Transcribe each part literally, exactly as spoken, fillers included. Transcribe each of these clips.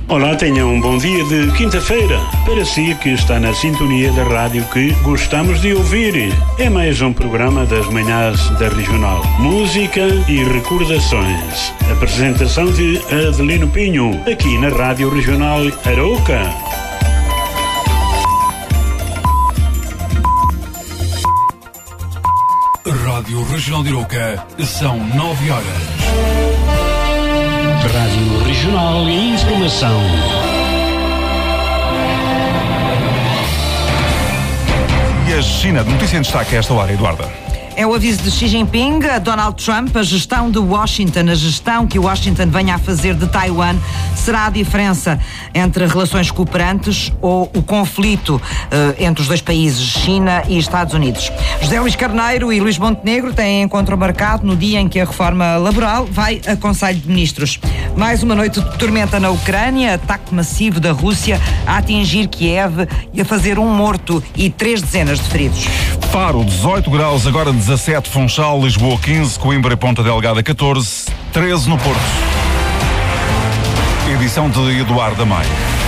Olá, tenham um bom dia de quinta-feira. Para si que está na sintonia da rádio que gostamos de ouvir. É mais um programa das manhãs da Regional. Música e recordações. Apresentação de Adelino Pinho, aqui na Rádio Regional Arouca. Rádio Regional de Arouca, são nove horas. Rádio Regional e Informação. E a China, de notícia em destaque a esta hora, Eduarda. É o aviso de Xi Jinping a Donald Trump. A gestão de Washington, a gestão que Washington venha a fazer de Taiwan será a diferença entre relações cooperantes ou o conflito uh, entre os dois países, China e Estados Unidos. José Luís Carneiro e Luís Montenegro têm encontro marcado no dia em que a reforma laboral vai a Conselho de Ministros. Mais uma noite de tormenta na Ucrânia, ataque massivo da Rússia a atingir Kiev e a fazer um morto e três dezenas de feridos. Faro, dezoito graus, agora dezassete, Funchal, Lisboa quinze, Coimbra e Ponta Delgada catorze, treze no Porto. Edição de Eduardo Maia.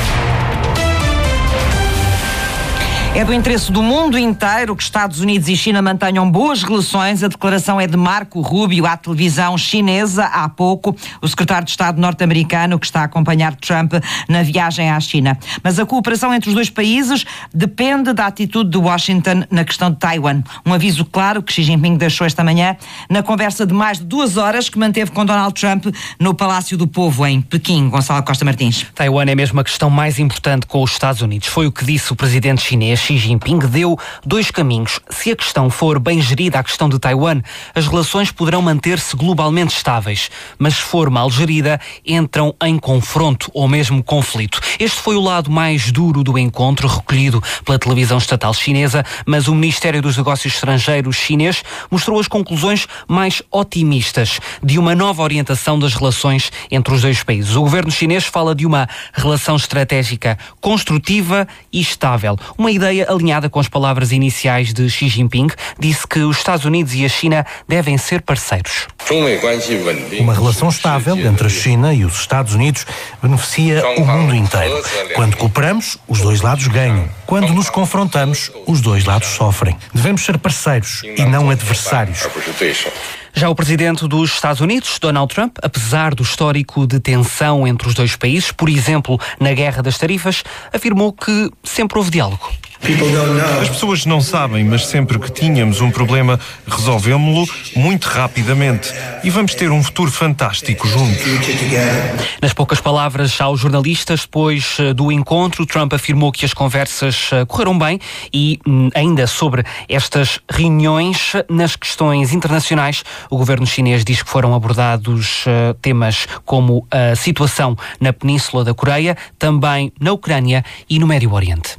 É do interesse do mundo inteiro que Estados Unidos e China mantenham boas relações. A declaração é de Marco Rubio à televisão chinesa há pouco, o secretário de Estado norte-americano que está a acompanhar Trump na viagem à China. Mas a cooperação entre os dois países depende da atitude de Washington na questão de Taiwan. Um aviso claro que Xi Jinping deixou esta manhã na conversa de mais de duas horas que manteve com Donald Trump no Palácio do Povo, em Pequim. Gonçalo Costa Martins. Taiwan é mesmo a questão mais importante com os Estados Unidos. Foi o que disse o presidente chinês. Xi Jinping deu dois caminhos. Se a questão for bem gerida, a questão de Taiwan, as relações poderão manter-se globalmente estáveis. Mas se for mal gerida, entram em confronto ou mesmo conflito. Este foi o lado mais duro do encontro, recolhido pela televisão estatal chinesa, mas o Ministério dos Negócios Estrangeiros chinês mostrou as conclusões mais otimistas de uma nova orientação das relações entre os dois países. O governo chinês fala de uma relação estratégica construtiva e estável. Uma ideia alinhada com as palavras iniciais de Xi Jinping, disse que os Estados Unidos e a China devem ser parceiros. Uma relação estável entre a China e os Estados Unidos beneficia o mundo inteiro. Quando cooperamos, os dois lados ganham. Quando nos confrontamos, os dois lados sofrem. Devemos ser parceiros e não adversários. Já o presidente dos Estados Unidos, Donald Trump, apesar do histórico de tensão entre os dois países, por exemplo, na guerra das tarifas, afirmou que sempre houve diálogo. As pessoas não sabem, mas sempre que tínhamos um problema, resolvemos-lo muito rapidamente e vamos ter um futuro fantástico juntos. Nas poucas palavras aos jornalistas, depois do encontro, Trump afirmou que as conversas correram bem e, ainda sobre estas reuniões nas questões internacionais, o governo chinês diz que foram abordados temas como a situação na Península da Coreia, também na Ucrânia e no Médio Oriente.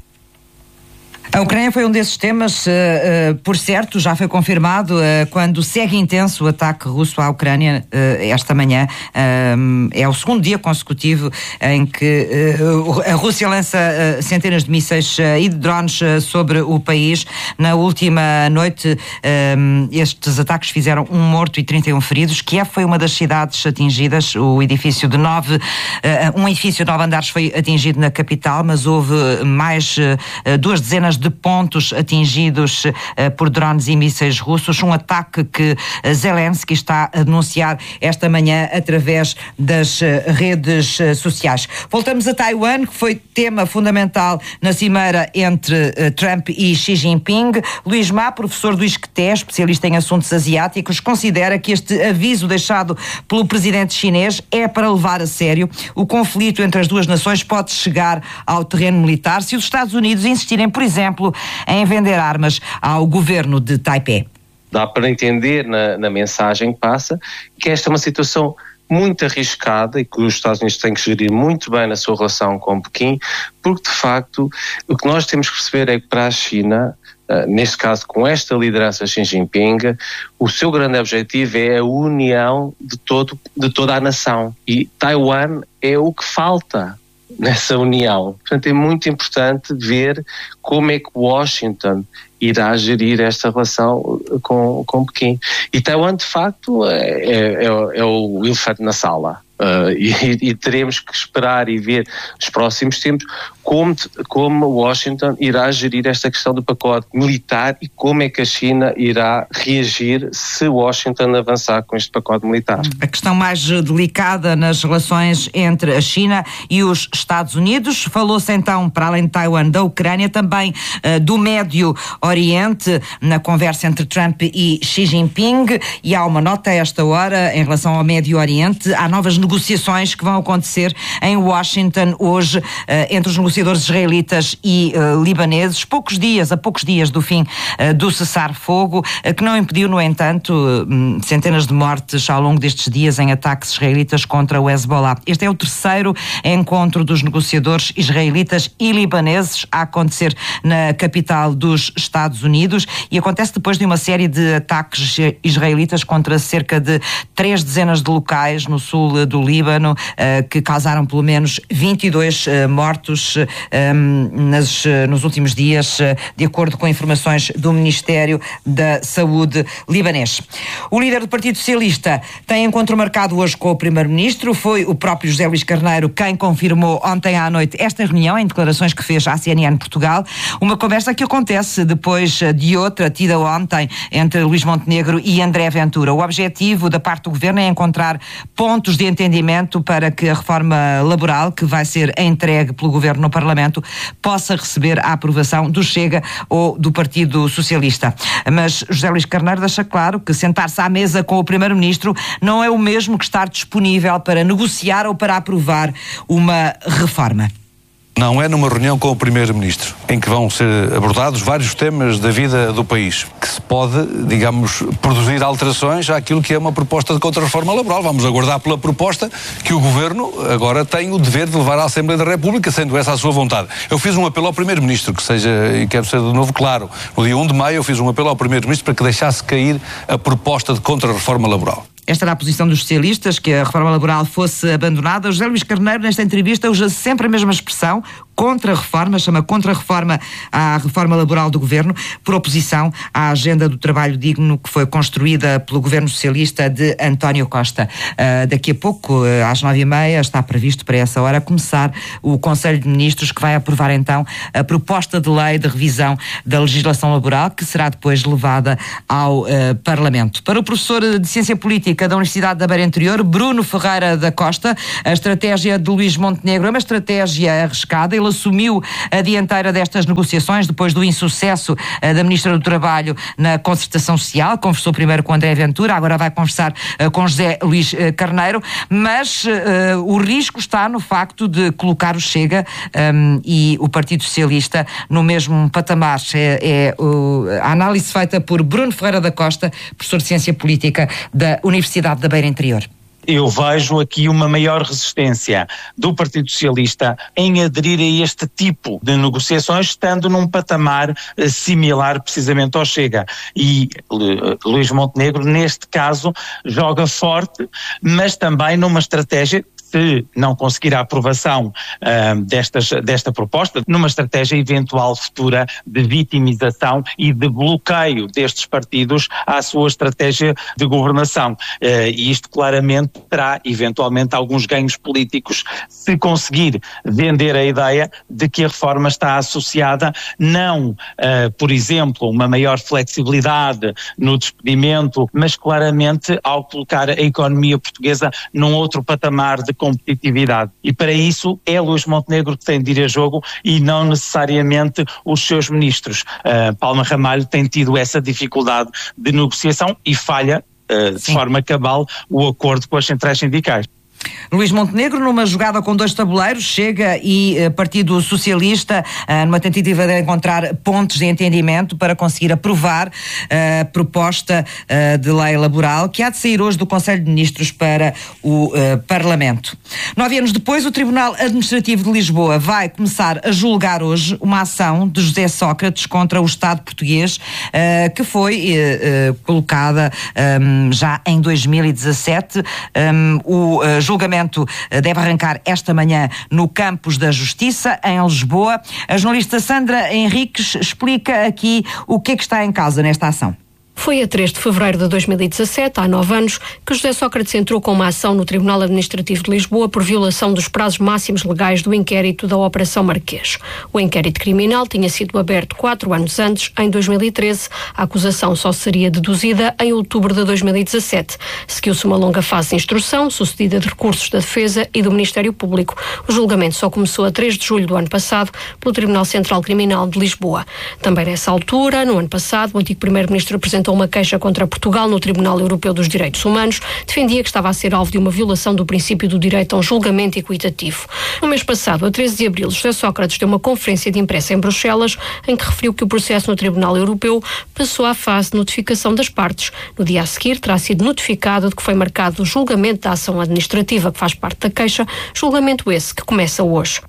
A Ucrânia foi um desses temas, uh, uh, por certo, já foi confirmado uh, quando segue intenso o ataque russo à Ucrânia uh, esta manhã. Uh, é o segundo dia consecutivo em que uh, a Rússia lança uh, centenas de mísseis uh, e de drones uh, sobre o país. Na última noite, uh, estes ataques fizeram um morto e trinta e um feridos. Kiev foi uma das cidades atingidas. O edifício de nove, uh, um edifício de nove andares foi atingido na capital, mas houve mais uh, duas dezenas de pontos atingidos uh, por drones e mísseis russos, um ataque que uh, Zelensky está a denunciar esta manhã através das uh, redes uh, sociais. Voltamos a Taiwan, que foi tema fundamental na cimeira entre uh, Trump e Xi Jinping. Luís Má, professor do ISCTE, especialista em assuntos asiáticos, considera que este aviso deixado pelo presidente chinês é para levar a sério. O conflito entre as duas nações pode chegar ao terreno militar se os Estados Unidos insistirem, por exemplo, em vender armas ao governo de Taipei. Dá para entender na, na mensagem que passa que esta é uma situação muito arriscada e que os Estados Unidos têm que gerir muito bem na sua relação com Pequim, porque de facto o que nós temos que perceber é que para a China, uh, neste caso com esta liderança Xi Jinping, o seu grande objetivo é a união de, todo, de toda a nação, e Taiwan é o que falta nessa união. Portanto, é muito importante ver como é que Washington irá gerir esta relação com, com Pequim. E Taiwan, de facto, é, é, é o elefante na sala. Uh, e, e teremos que esperar e ver nos próximos tempos como, como Washington irá gerir esta questão do pacote militar e como é que a China irá reagir se Washington avançar com este pacote militar. A questão mais delicada nas relações entre a China e os Estados Unidos. Falou-se então, para além de Taiwan, da Ucrânia, também uh, do Médio Oriente, na conversa entre Trump e Xi Jinping, e há uma nota a esta hora em relação ao Médio Oriente. Há novas negociações que vão acontecer em Washington hoje, uh, entre os negociadores israelitas e uh, libaneses, poucos dias, a poucos dias do fim uh, do cessar-fogo, uh, que não impediu, no entanto, uh, centenas de mortes ao longo destes dias em ataques israelitas contra o Hezbollah. Este é o terceiro encontro dos negociadores israelitas e libaneses a acontecer na capital dos Estados Unidos, e acontece depois de uma série de ataques israelitas contra cerca de três dezenas de locais no sul do Líbano, uh, que causaram pelo menos vinte e dois uh, mortos uh, um, nas, uh, nos últimos dias, uh, de acordo com informações do Ministério da Saúde libanês. O líder do Partido Socialista tem encontro marcado hoje com o Primeiro-Ministro. Foi o próprio José Luís Carneiro quem confirmou ontem à noite esta reunião, em declarações que fez à C N N Portugal. Uma conversa que acontece depois de outra tida ontem entre Luís Montenegro e André Ventura. O objetivo da parte do Governo é encontrar pontos de entendimento para que a reforma laboral, que vai ser entregue pelo Governo no Parlamento, possa receber a aprovação do Chega ou do Partido Socialista. Mas José Luís Carneiro deixa claro que sentar-se à mesa com o Primeiro-Ministro não é o mesmo que estar disponível para negociar ou para aprovar uma reforma. Não é numa reunião com o Primeiro-Ministro, em que vão ser abordados vários temas da vida do país, que se pode, digamos, produzir alterações àquilo que é uma proposta de contra-reforma laboral. Vamos aguardar pela proposta que o Governo agora tem o dever de levar à Assembleia da República, sendo essa a sua vontade. Eu fiz um apelo ao Primeiro-Ministro, que seja, e quero ser de novo claro, no dia um de maio eu fiz um apelo ao Primeiro-Ministro para que deixasse cair a proposta de contra-reforma laboral. Esta era a posição dos socialistas, que a reforma laboral fosse abandonada. José Luís Carneiro, nesta entrevista, usa sempre a mesma expressão, contra-reforma, chama contra-reforma à reforma laboral do Governo, por oposição à agenda do trabalho digno que foi construída pelo Governo Socialista de António Costa. Uh, daqui a pouco, uh, às nove e meia, está previsto para essa hora começar o Conselho de Ministros, que vai aprovar então a proposta de lei de revisão da legislação laboral, que será depois levada ao uh, Parlamento. Para o professor de Ciência Política da Universidade da Beira Interior, Bruno Ferreira da Costa, a estratégia de Luís Montenegro é uma estratégia arriscada. Ele assumiu a dianteira destas negociações depois do insucesso uh, da Ministra do Trabalho na concertação social. Conversou primeiro com André Ventura, agora vai conversar uh, com José Luís uh, Carneiro, mas uh, o risco está no facto de colocar o Chega um, e o Partido Socialista no mesmo patamar. É, é uh, a análise feita por Bruno Ferreira da Costa, professor de Ciência Política da Universidade da Beira Interior. Eu vejo aqui uma maior resistência do Partido Socialista em aderir a este tipo de negociações, estando num patamar eh, similar precisamente ao Chega. E uh, Luís Montenegro, neste caso, joga forte, mas também numa estratégia, se não conseguir a aprovação uh, destas, desta proposta, numa estratégia eventual futura de vitimização e de bloqueio destes partidos à sua estratégia de governação. Uh, e isto claramente terá eventualmente alguns ganhos políticos se conseguir vender a ideia de que a reforma está associada não, uh, por exemplo, uma maior flexibilidade no despedimento, mas claramente ao colocar a economia portuguesa num outro patamar de competitividade. E para isso é Luís Montenegro que tem de ir a jogo e não necessariamente os seus ministros. Uh, Palma Ramalho tem tido essa dificuldade de negociação e falha uh, de forma cabal o acordo com as centrais sindicais. Luís Montenegro, numa jogada com dois tabuleiros, Chega e uh, Partido Socialista, uh, numa tentativa de encontrar pontos de entendimento para conseguir aprovar a uh, proposta uh, de lei laboral que há de sair hoje do Conselho de Ministros para o uh, Parlamento. Nove anos depois, o Tribunal Administrativo de Lisboa vai começar a julgar hoje uma ação de José Sócrates contra o Estado português, uh, que foi uh, uh, colocada um, já em dois mil e dezassete. Um, o uh, julgamento deve arrancar esta manhã no Campos da Justiça, em Lisboa. A jornalista Sandra Henriques explica aqui o que é que está em causa nesta ação. Foi a três de fevereiro de dois mil e dezassete, há nove anos, que José Sócrates entrou com uma ação no Tribunal Administrativo de Lisboa por violação dos prazos máximos legais do inquérito da Operação Marquês. O inquérito criminal tinha sido aberto quatro anos antes, em dois mil e treze. A acusação só seria deduzida em outubro de dois mil e dezassete. Seguiu-se uma longa fase de instrução, sucedida de recursos da Defesa e do Ministério Público. O julgamento só começou a três de julho do ano passado pelo Tribunal Central Criminal de Lisboa. Também nessa altura, no ano passado, o antigo Primeiro-Ministro apresentou uma queixa contra Portugal no Tribunal Europeu dos Direitos Humanos, defendia que estava a ser alvo de uma violação do princípio do direito a um julgamento equitativo. No mês passado, a treze de abril, José Sócrates deu uma conferência de imprensa em Bruxelas, em que referiu que o processo no Tribunal Europeu passou à fase de notificação das partes. No dia a seguir, terá sido notificado de que foi marcado o julgamento da ação administrativa que faz parte da queixa, julgamento esse que começa hoje.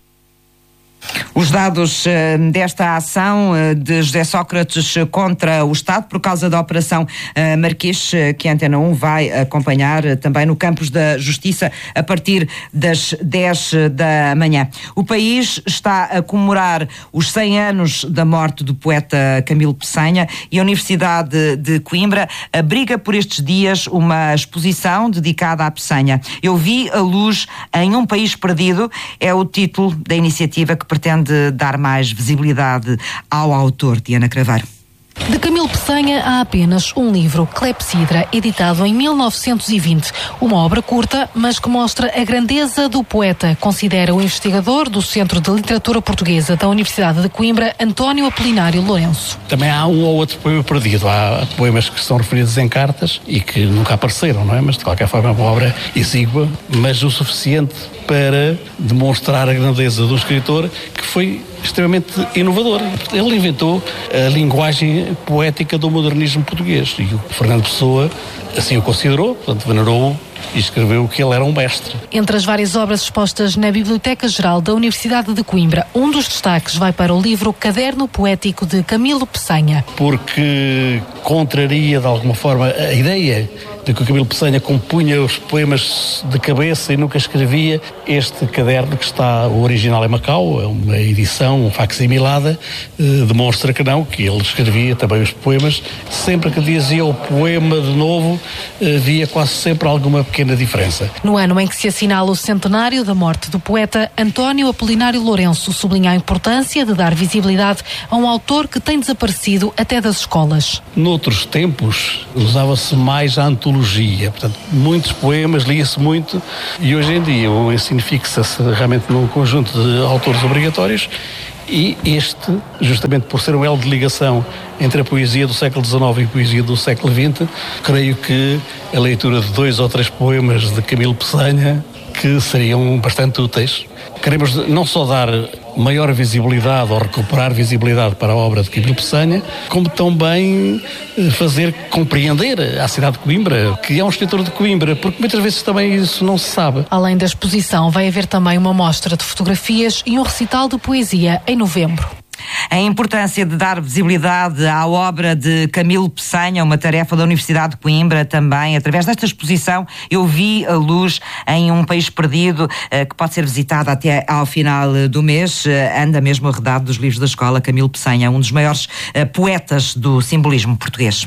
Os dados uh, desta ação uh, de José Sócrates contra o Estado por causa da Operação uh, Marquês, uh, que a Antena um vai acompanhar uh, também no Campos da Justiça a partir das dez da manhã. O país está a comemorar os cem anos da morte do poeta Camilo Peçanha e a Universidade de Coimbra abriga por estes dias uma exposição dedicada à Peçanha. Eu vi a luz em um país perdido, é o título da iniciativa que pretende dar mais visibilidade ao autor. Diana Craveiro. De Camilo Peçanha há apenas um livro, Clepsidra, editado em mil novecentos e vinte. Uma obra curta, mas que mostra a grandeza do poeta, considera o investigador do Centro de Literatura Portuguesa da Universidade de Coimbra, António Apolinário Lourenço. Também há um ou outro poema perdido. Há poemas que são referidos em cartas e que nunca apareceram, não é? Mas de qualquer forma é uma obra exígua, mas o suficiente para demonstrar a grandeza do escritor, que foi extremamente inovador. Ele inventou a linguagem poética do modernismo português e o Fernando Pessoa assim o considerou, portanto venerou e escreveu que ele era um mestre. Entre as várias obras expostas na Biblioteca Geral da Universidade de Coimbra, um dos destaques vai para o livro Caderno Poético de Camilo Peçanha. Porque contraria de alguma forma a ideia de que o Camilo Peçanha compunha os poemas de cabeça e nunca escrevia. Este caderno, que está, o original em Macau, é uma edição, um facsimilada, eh, demonstra que não, que ele escrevia também os poemas. Sempre que dizia o poema de novo, havia quase sempre alguma pequena diferença. No ano em que se assinala o centenário da morte do poeta, António Apolinário Lourenço sublinha a importância de dar visibilidade a um autor que tem desaparecido até das escolas. Noutros tempos, usava-se mais a antologia. Portanto, muitos poemas, lia-se muito, e hoje em dia o ensino fixa-se realmente num conjunto de autores obrigatórios, e este, justamente por ser um elo de ligação entre a poesia do século dezenove e a poesia do século vinte, creio que a leitura de dois ou três poemas de Camilo Peçanha que seriam bastante úteis. Queremos não só dar maior visibilidade ou recuperar visibilidade para a obra de Camilo Peçanha, como também fazer compreender à cidade de Coimbra que é um escritor de Coimbra, porque muitas vezes também isso não se sabe. Além da exposição, vai haver também uma mostra de fotografias e um recital de poesia em novembro. A importância de dar visibilidade à obra de Camilo Peçanha, uma tarefa da Universidade de Coimbra também. Através desta exposição, eu vi a luz em um país perdido, que pode ser visitada até ao final do mês. Anda mesmo arredado dos livros da escola. Camilo Peçanha, um dos maiores poetas do simbolismo português.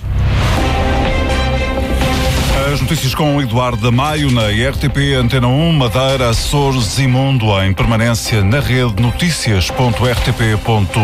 As notícias com Eduardo Amaio na R T P Antena um, Madeira, Açores e Mundo, em permanência na rede notícias ponto r t p ponto